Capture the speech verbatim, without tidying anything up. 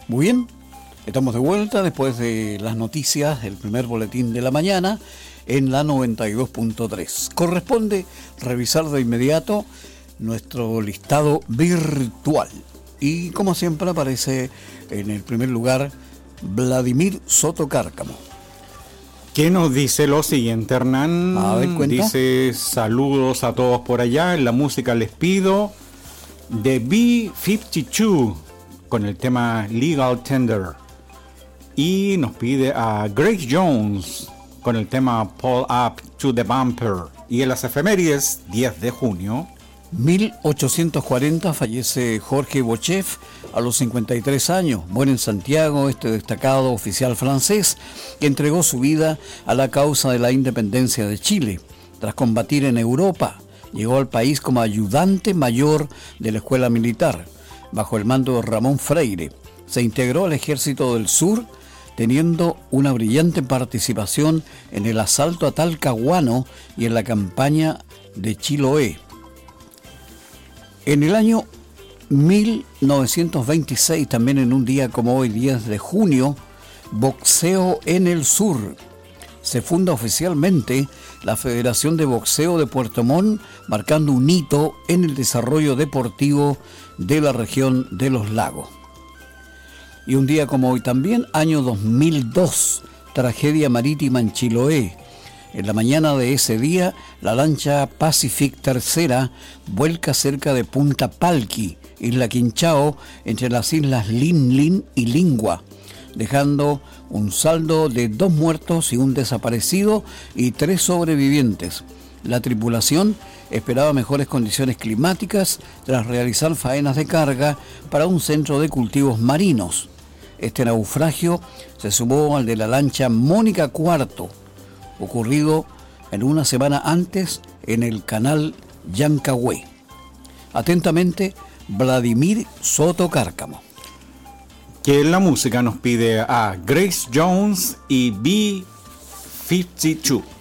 Muy bien, estamos de vuelta después de las noticias, el primer boletín de la mañana en la noventa y dos punto tres. Corresponde revisar de inmediato nuestro listado virtual. Y como siempre aparece en el primer lugar Vladimir Soto Cárcamo. ¿Qué nos dice lo siguiente, Hernán? A ver, cuenta. Dice: saludos a todos por allá. En la música les pido The B cincuenta y dos con el tema Legal Tender. Y nos pide a Grace Jones con el tema Pull Up to the Bumper. Y en las efemérides, diez de junio. mil ochocientos cuarenta fallece Jorge Bochef a los cincuenta y tres años. Muere en Santiago este destacado oficial francés que entregó su vida a la causa de la independencia de Chile. Tras combatir en Europa, llegó al país como ayudante mayor de la escuela militar, bajo el mando de Ramón Freire. Se integró al Ejército del Sur, teniendo una brillante participación en el asalto a Talcahuano y en la campaña de Chiloé. En el año mil novecientos veintiséis, también en un día como hoy, diez de junio, Boxeo en el Sur. Se funda oficialmente la Federación de Boxeo de Puerto Montt, marcando un hito en el desarrollo deportivo de la región de los lagos. Y un día como hoy también, año dos mil dos, tragedia marítima en Chiloé. En la mañana de ese día, la lancha Pacific tercera vuelca cerca de Punta Palqui, Isla Quinchao, entre las islas Linlin y Lingua, dejando un saldo de dos muertos y un desaparecido y tres sobrevivientes. La tripulación esperaba mejores condiciones climáticas tras realizar faenas de carga para un centro de cultivos marinos. Este naufragio se sumó al de la lancha Mónica Cuarto, ocurrido en una semana antes en el canal Yancahue. Atentamente, Vladimir Soto Cárcamo. Que en la música nos pide a Grace Jones y B cincuenta y dos.